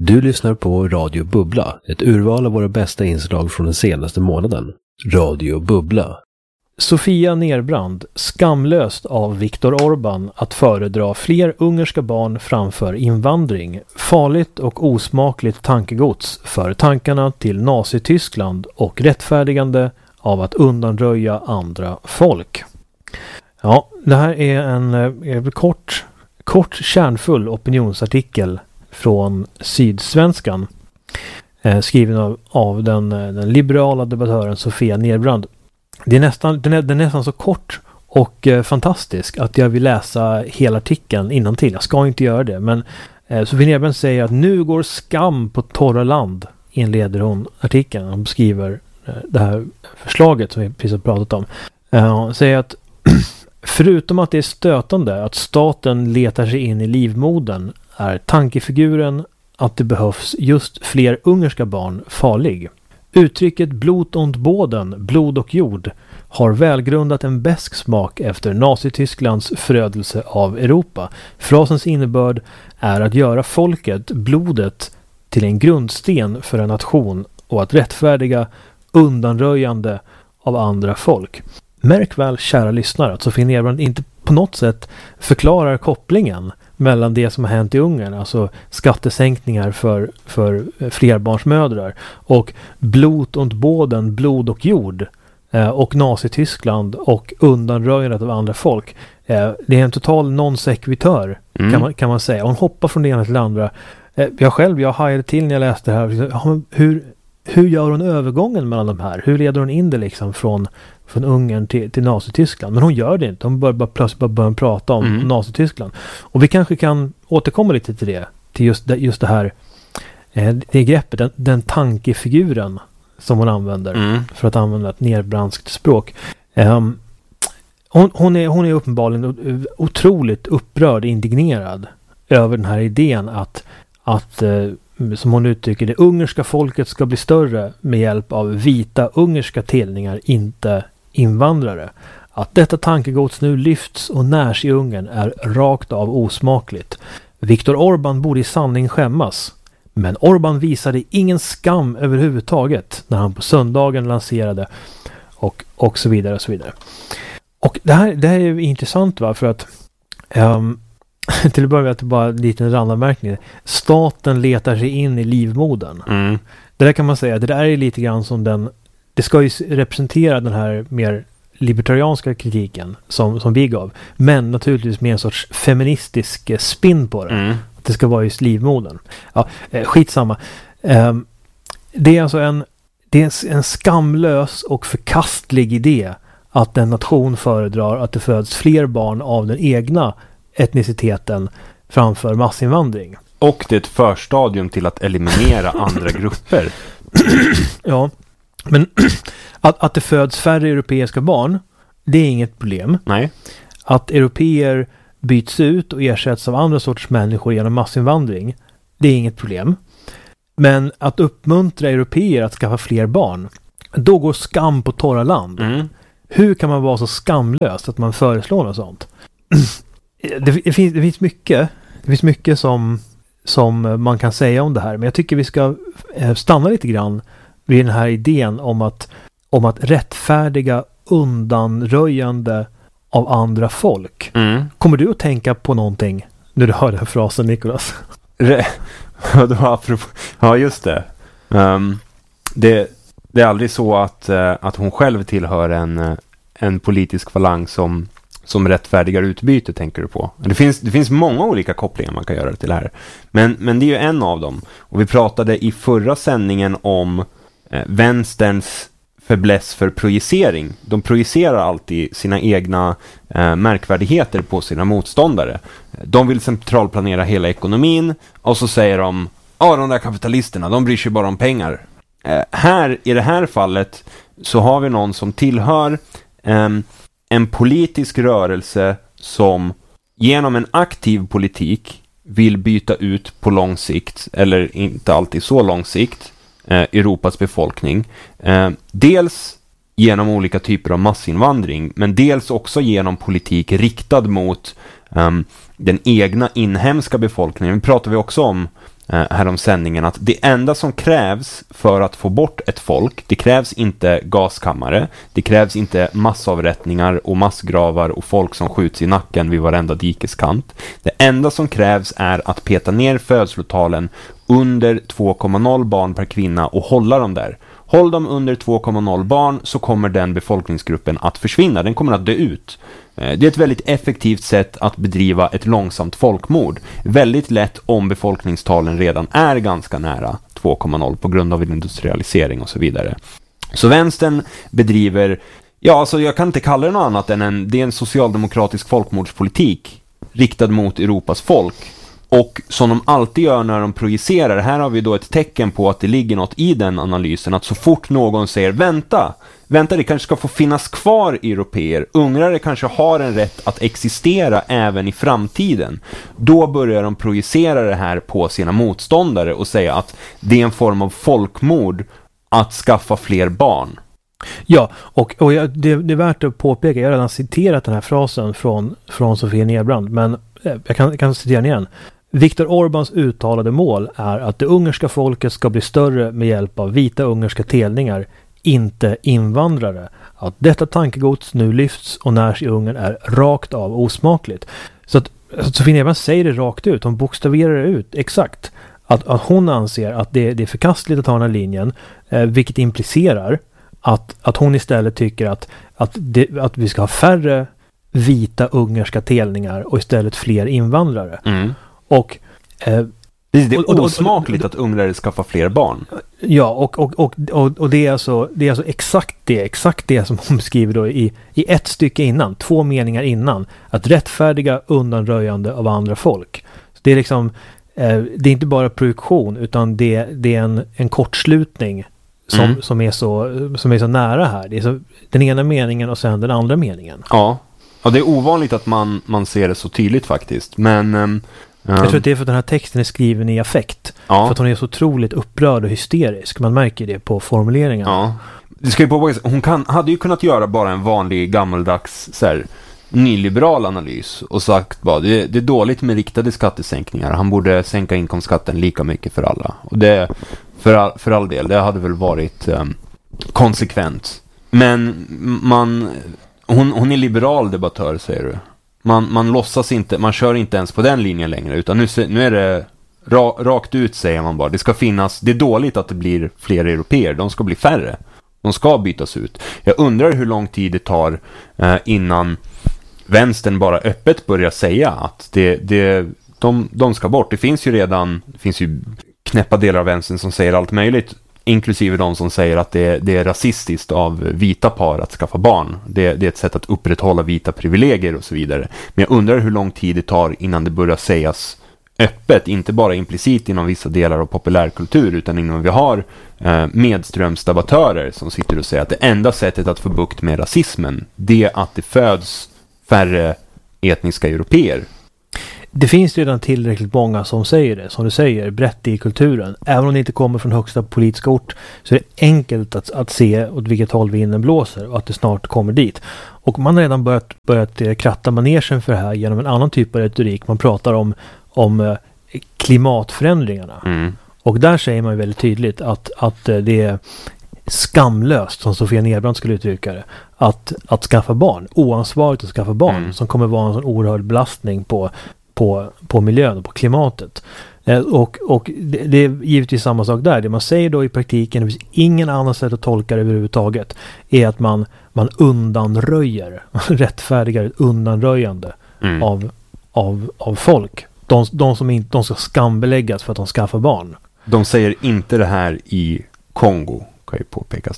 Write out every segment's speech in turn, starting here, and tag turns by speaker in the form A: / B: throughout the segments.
A: Du lyssnar på Radio Bubbla, ett urval av våra bästa inslag från den senaste månaden. Radio Bubbla.
B: Sofia Nerbrand, skamlöst av Viktor Orbán att föredra fler ungerska barn framför invandring. Farligt och osmakligt tankegods för tankarna till Nazityskland och rättfärdigande av att undanröja andra folk. Ja, det här är en kort kärnfull opinionsartikel från Sydsvenskan skriven av den liberala debattören Sofia Nerbrand. Den är nästan så kort och fantastisk att jag vill läsa hela artikeln innantill. Jag ska inte göra det, men Sofia Nerbrand säger att nu går skam på torra land, inleder hon artikeln. Hon beskriver det här förslaget som vi precis har pratat om. Hon säger att förutom att det är stötande att staten letar sig in i livmodern är tankefiguren att det behövs just fler ungerska barn farlig. Uttrycket Blut und Boden, blod och jord, har välgrundat en besk smak efter Nazitysklands förödelse av Europa. Frasens innebörd är att göra folket, blodet, till en grundsten för en nation och att rättfärdiga undanröjande av andra folk. Märk väl, kära lyssnare, att Sofia Nerbrand inte på något sätt förklarar kopplingen mellan det som har hänt i Ungern, alltså skattesänkningar för flerbarnsmödrar, och Blut und Boden, blod och jord, och Nazityskland och undanröjandet av andra folk. Det är en total non-sequitur kan man säga. Hon hoppar från det ena till det andra. Jag hajade till när jag läste det här. Ja, men hur gör hon övergången mellan de här? Hur leder hon in det liksom från Ungern till Nazityskland? Men hon gör det inte. Hon plötsligt börjar prata om Nazityskland. Och vi kanske kan återkomma lite till det. Till just det här det greppet, den tankefiguren som hon använder för att använda ett nerbrandskt språk. Hon är uppenbarligen otroligt upprörd, indignerad över den här idén att som hon uttrycker det, ungerska folket ska bli större med hjälp av vita ungerska tillningar, inte invandrare. Att detta tankegods nu lyfts och närs i Ungern är rakt av osmakligt. Viktor Orbán borde i sanning skämmas. Men Orbán visade ingen skam överhuvudtaget när han på söndagen lanserade och så vidare och så vidare. Och det här är ju intressant, va, för att till att börja med att det bara en liten randanmärkning. Staten letar sig in i livmodern. Det där kan man säga, det där är lite grann som det ska ju representera den här mer libertarianska kritiken som vi gav. Men naturligtvis med en sorts feministisk spin på det. Att det ska vara just livmodern. Ja, skitsamma. Det är alltså en skamlös och förkastlig idé att en nation föredrar att det föds fler barn av den egna etniciteten framför massinvandring.
C: Och det är ett förstadium till att eliminera andra grupper.
B: Ja, men att det föds färre europeiska barn, det är inget problem.
C: Nej.
B: Att europeer byts ut och ersätts av andra sorters människor genom massinvandring, det är inget problem. Men att uppmuntra europeer att skaffa fler barn, då går skam på torra land. Hur kan man vara så skamlös att man föreslår något sånt? Det finns mycket som man kan säga om det här, men jag tycker vi ska stanna lite grann vid den här idén om att rättfärdiga undanröjande av andra folk. Kommer du att tänka på någonting när du hör den här frasen, Nicholas?
C: Ja, just det. Det är aldrig så att hon själv tillhör en politisk falang som rättfärdigar utbyte, tänker du på. Det finns många olika kopplingar man kan göra till det här. Men det är ju en av dem. Och vi pratade i förra sändningen om vänsterns fäbless för projicering. De projicerar alltid sina egna märkvärdigheter på sina motståndare. De vill centralplanera hela ekonomin och så säger de, de där kapitalisterna, de bryr sig bara om pengar. I det här fallet så har vi någon som tillhör en politisk rörelse som genom en aktiv politik vill byta ut på lång sikt, eller inte alltid så lång sikt, Europas befolkning. Dels genom olika typer av massinvandring, men dels också genom politik riktad mot den egna inhemska befolkningen. Det pratar vi också om härom sändningen att det enda som krävs för att få bort ett folk, det krävs inte gaskammare, det krävs inte massavrättningar och massgravar och folk som skjuts i nacken vid varenda dikeskant. Det enda som krävs är att peta ner födslotalen under 2,0 barn per kvinna och hålla dem där. Håll dem under 2,0 barn så kommer den befolkningsgruppen att försvinna. Den kommer att dö ut. Det är ett väldigt effektivt sätt att bedriva ett långsamt folkmord. Väldigt lätt om befolkningstalen redan är ganska nära 2,0 på grund av industrialisering och så vidare. Så vänstern bedriver, alltså jag kan inte kalla det något annat än det är en socialdemokratisk folkmordspolitik riktad mot Europas folk. Och som de alltid gör när de projicerar, här har vi då ett tecken på att det ligger något i den analysen, att så fort någon säger vänta, det kanske ska få finnas kvar europeer, ungrare kanske har en rätt att existera även i framtiden, då börjar de projicera det här på sina motståndare och säga att det är en form av folkmord att skaffa fler barn.
B: Ja, och det är värt att påpeka, jag har redan citerat den här frasen från Sofia Nerbrand, men jag kan citera den igen. Viktor Orbáns uttalade mål är att det ungerska folket ska bli större med hjälp av vita ungerska telningar, inte invandrare. Att detta tankegods nu lyfts och närs i Ungern är rakt av osmakligt. Så att Sofia Nerbrand säger det rakt ut, hon bokstaverar det ut exakt. Att hon anser att det är förkastligt att ta den här linjen, vilket implicerar att hon istället tycker att vi ska ha färre vita ungerska telningar och istället fler invandrare.
C: Mm.
B: Och
C: det är osmakligt att ungrare skaffar fler barn.
B: Ja, och det är alltså exakt det som hon skriver då i ett stycke innan, 2 meningar innan, att rättfärdiga undanröjande av andra folk. Så det är liksom det är inte bara projektion, utan det är en kortslutning som är så nära här. Det är så, den ena meningen och sen den andra meningen.
C: Ja, det är ovanligt att man ser det så tydligt faktiskt. Men
B: jag tror att det är för att den här texten är skriven i affekt.
C: Ja.
B: För att hon är så otroligt upprörd och hysterisk. Man märker det på formuleringen.
C: Ja. Det ska ju påpeka, hon hade ju kunnat göra bara en vanlig gammaldags så här, nyliberal analys och sagt bara det är dåligt med riktade skattesänkningar. Han borde sänka inkomstskatten lika mycket för alla. Och det för all del, det hade väl varit konsekvent. Men hon är liberal debattör, säger du. Man låtsas inte, man kör inte ens på den linjen längre, utan nu är det rakt ut, säger man bara. Det ska finnas, det är dåligt att det blir fler europeer, de ska bli färre. De ska bytas ut. Jag undrar hur lång tid det tar innan vänstern bara öppet börjar säga att de ska bort. Det finns ju knäppa delar av vänstern som säger allt möjligt, inklusive de som säger att det är rasistiskt av vita par att skaffa barn. Det är ett sätt att upprätthålla vita privilegier och så vidare. Men jag undrar hur lång tid det tar innan det börjar sägas öppet, inte bara implicit inom vissa delar av populärkultur, utan innan vi har medströmsdebattörer som sitter och säger att det enda sättet att få bukt med rasismen, det är att det föds färre etniska europeer.
B: Det finns redan tillräckligt många som säger det, som du säger, brett i kulturen. Även om det inte kommer från högsta politiska ort, så är det enkelt att se åt vilket håll vinden blåser och att det snart kommer dit. Och man har redan börjat kratta manegen för det här genom en annan typ av retorik. Man pratar om klimatförändringarna.
C: Mm.
B: Och där säger man ju väldigt tydligt att det är skamlöst, som Sofia Nerbrand skulle uttrycka det, att skaffa barn, oansvarigt att skaffa barn, som kommer vara en sån oerhörd belastning på miljön och på klimatet. Och det är givetvis samma sak där. Det man säger då i praktiken, det finns ingen annan sätt att tolka det överhuvudtaget, är att man undanröjer, rättfärdigar ett undanröjande av folk. De ska skambeläggas för att de skaffar barn.
C: De säger inte det här i Kongo, kan ju påpekas.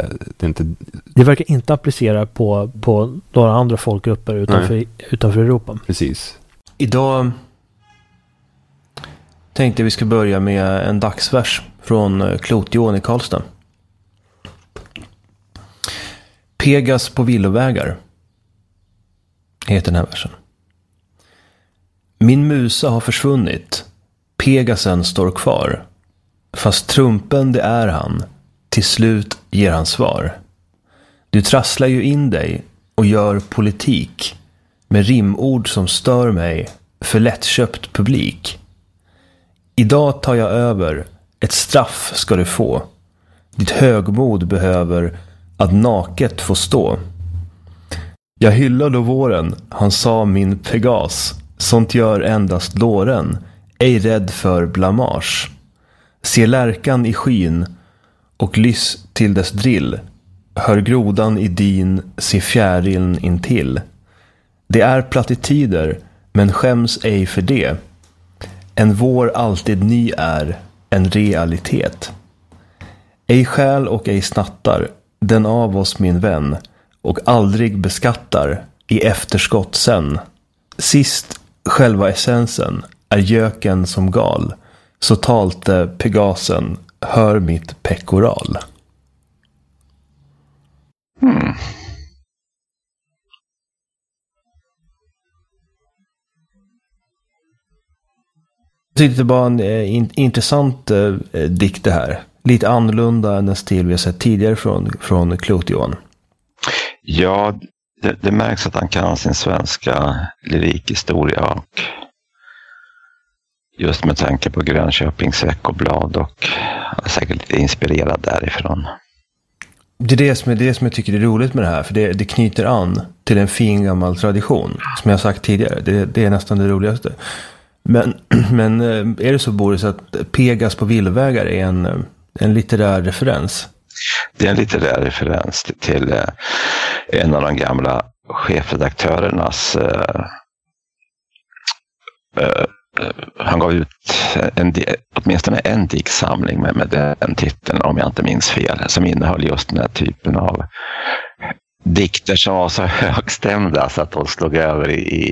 B: Det verkar inte applicera på några andra folkgrupper utanför Europa.
C: Precis.
A: Idag tänkte vi ska börja med en dagsvers från Klotjon i Karlstad. Pegas på villovägar heter den här versen. Min musa har försvunnit, Pegasen står kvar. Fast trumpen det är han, till slut ger han svar. Du trasslar ju in dig och gör politik med rimord som stör mig för lättköpt publik. Idag tar jag över, ett straff ska du få. Ditt högmod behöver att naket få stå. Jag hyllade våren, han sa min Pegas. Sånt gör endast låren, ej rädd för blamage. Se lärkan i skyn och lyss till dess drill. Hör grodan i din, se fjärilen intill. Det är plattityder, men skäms ej för det. En vår alltid ny är, en realitet. Ej skäl och ej snattar, den av oss min vän, och aldrig beskattar, i efterskott sen. Sist, själva essensen, är göken som gal, så talte Pegasen, hör mitt pekoral. Jag tyckte det var en intressant dikt det här. Lite annorlunda än den stil vi har sett tidigare från Kloth-Johan.
D: Ja, det märks att han kan sin svenska lyrikhistoria och just med tanke på Grönköpings Veckoblad och säkert lite inspirerad därifrån. Det är det som jag tycker är roligt med det här, för det knyter an till en fin gammal tradition som jag sagt tidigare. Det är nästan det roligaste. Men är det så, Boris, att Pegas på villvägar är en litterär referens? Det är en litterär referens till en av de gamla chefredaktörernas han gav ut åtminstone en diktsamling med den titeln, om jag inte minns fel, som innehöll just den här typen av dikter som var så högstämda så att de slog över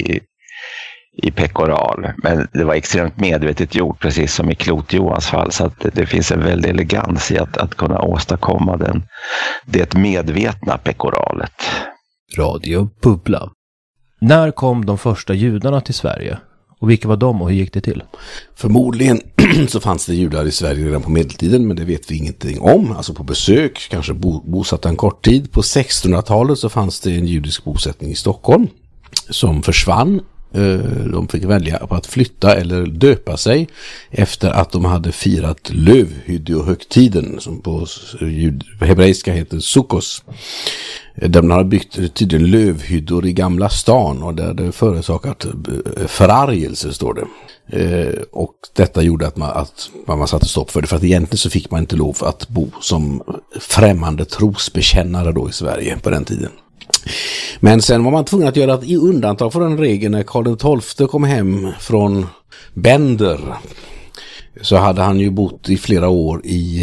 D: i pekoral. Men det var extremt medvetet gjort, precis som i Kloth-Johans fall, så att det finns en väldig elegans i att kunna åstadkomma det medvetna pekoralet.
B: Radio Bubbla. När kom de första judarna till Sverige? Och vilka var de och hur gick det till?
E: Förmodligen så fanns det judar i Sverige redan på medeltiden, men det vet vi ingenting om. Alltså på besök, kanske bosatta en kort tid. På 1600-talet så fanns det en judisk bosättning i Stockholm som försvann. De fick välja på att flytta eller döpa sig efter att de hade firat lövhyddohögtiden, som på hebreiska heter Sukkos. De hade byggt tydligen lövhyddor i Gamla stan och där det förorsakat förargelse, står det. Och detta gjorde att man satte stopp för det, för att egentligen så fick man inte lov att bo som främmande trosbekännare då i Sverige på den tiden. Men sen var man tvungen att göra ett undantag för den regeln när Karl XII kom hem från Bender. Så hade han ju bott i flera år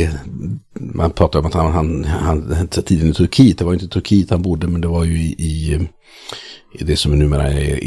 E: man pratar om att han hade tiden i Turkiet. Det var inte i Turkiet han bodde, men det var ju i det som numera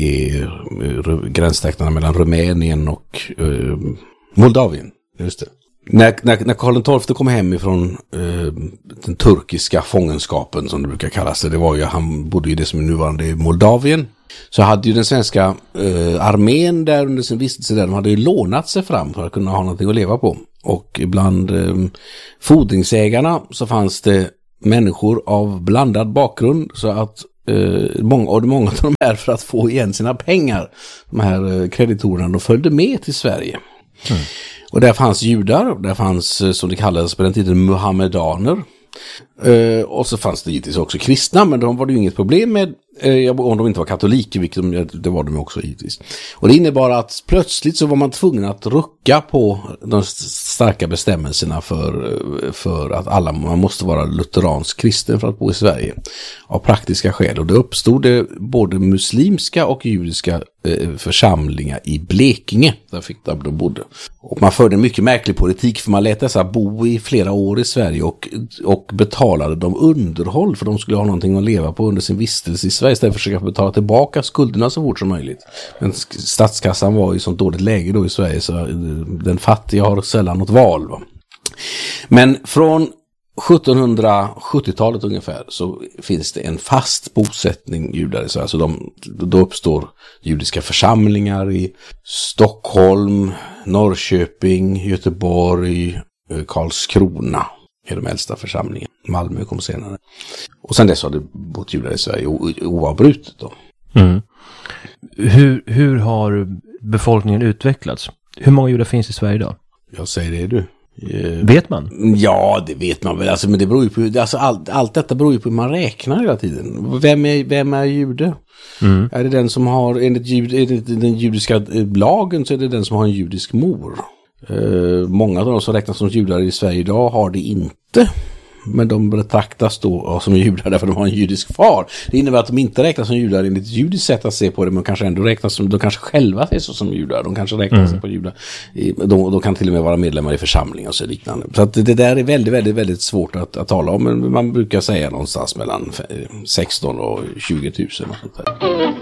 E: är gränstrakterna mellan Rumänien och Moldavien. Just det. När Karl XII kom hem ifrån den turkiska fångenskapen, som det brukar kallas, det var ju, han bodde i det som är nuvarande Moldavien, så hade ju den svenska armén där under sin vistelse där, de hade ju lånat sig fram för att kunna ha någonting att leva på. Och bland fordringsägarna så fanns det människor av blandad bakgrund, så att många av de här, för att få igen sina pengar, de här kreditorerna, de följde med till Sverige. Och där fanns judar, där fanns, som det kallades på den tiden, muhammedaner. Och så fanns det givetvis också kristna, men de var det ju inget problem med om de inte var katoliker, vilket det var de också givetvis. Och det innebar att plötsligt så var man tvungen att rucka på de starka bestämmelserna för att man måste vara lutheransk kristen för att bo i Sverige, av praktiska skäl. Och det uppstod både muslimska och judiska församlingar i Blekinge, där de bodde. Och man förde en mycket märklig politik, för man lät dessa bo i flera år i Sverige och betalade dem underhåll, för de skulle ha någonting att leva på under sin vistelse i Sverige, istället för att försöka betala tillbaka skulderna så fort som möjligt. Men statskassan var i sånt dåligt läge då i Sverige, så den fattiga har sällan något val. Va? Men från 1770-talet ungefär så finns det en fast bosättning judar i Sverige. Så då uppstår judiska församlingar i Stockholm, Norrköping, Göteborg, Karlskrona är de äldsta församlingen. Malmö kom senare. Och sen dess har det bott judar i Sverige oavbrutet då.
B: Mm. Hur har befolkningen utvecklats? Hur många judar finns i Sverige idag?
E: Jag säger det du.
A: Vet man?
E: Ja, det vet man väl. Alltså, men det beror ju på, alltså, allt detta beror ju på hur man räknar hela tiden. Vem är jude? Är det den som har, enligt den judiska lagen så är det den som har en judisk mor. Många av de som räknas som judar i Sverige idag har det inte. Men de betraktas då som judar därför de har en judisk far. Det innebär att de inte räknas som judar enligt judiskt sätt att se på det, men kanske ändå räknas som, de kanske själva ser så som judar. De kanske räknas på judar. De kan till och med vara medlemmar i församlingar och så liknande. Så att det där är väldigt, väldigt, väldigt svårt att tala om. Men man brukar säga någonstans mellan 16 och 20 000 och sånt där.